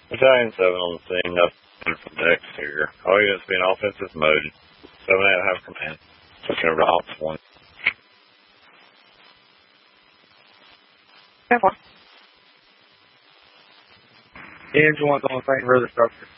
Battalion 7 on the scene, nothing from the exterior. All units be in offensive mode. 7-8 have command. Looking over to Ops 1. Engine 1's on the same further structure.